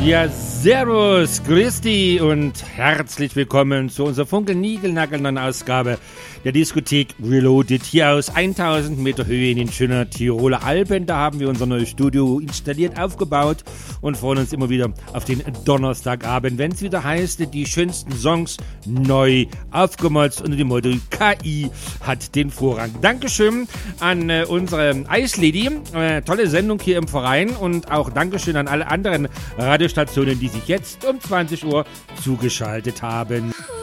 Ja, servus, Christi und herzlich willkommen zu unserer funkelnigelnagelneuen Ausgabe der Diskothek Reloaded hier aus 1000 Meter Höhe in den schönen Tiroler Alpen. Da haben wir unser neues Studio installiert, aufgebaut und freuen uns immer wieder auf den Donnerstagabend, wenn es wieder heißt, die schönsten Songs neu aufgemotzt unter dem Motto KI hat den Vorrang. Dankeschön an unsere Eislady, tolle Sendung hier im Verein, und auch Dankeschön an alle anderen Radiostationen, die sich jetzt um 20 Uhr zugeschaltet haben.